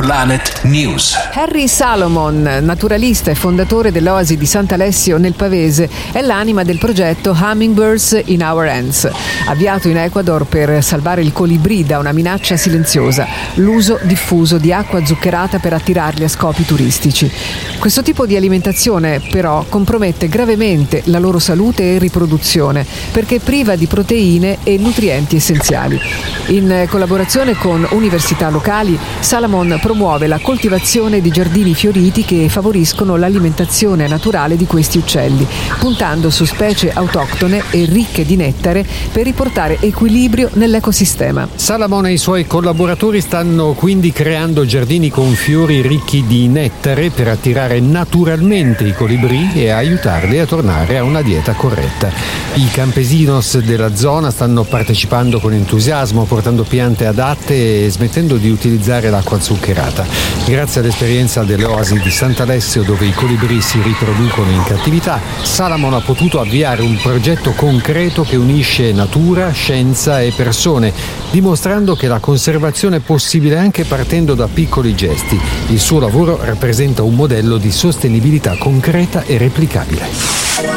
Planet News. Harry Salomon, naturalista e fondatore dell'Oasi di Sant'Alessio nel Pavese, è l'anima del progetto Hummingbirds in Our Hands, avviato in Ecuador per salvare il colibrì da una minaccia silenziosa, l'uso diffuso di acqua zuccherata per attirarli a scopi turistici. Questo tipo di alimentazione però compromette gravemente la loro salute e riproduzione perché priva di proteine e nutrienti essenziali. In collaborazione con università locali, Salomon promuove la coltivazione di giardini fioriti che favoriscono l'alimentazione naturale di questi uccelli, puntando su specie autoctone e ricche di nettare per riportare equilibrio nell'ecosistema. Salomon e i suoi collaboratori stanno quindi creando giardini con fiori ricchi di nettare per attirare naturalmente i colibrì e aiutarli a tornare a una dieta corretta. I campesinos della zona stanno partecipando con entusiasmo, portando piante adatte e smettendo di utilizzare l'acqua zuccherata. Grazie all'esperienza delle oasi di Sant'Alessio, dove i colibrì si riproducono in cattività, Salomon ha potuto avviare un progetto concreto che unisce natura, scienza e persone, dimostrando che la conservazione è possibile anche partendo da piccoli gesti. Il suo lavoro rappresenta un modello di sostenibilità concreta e replicabile.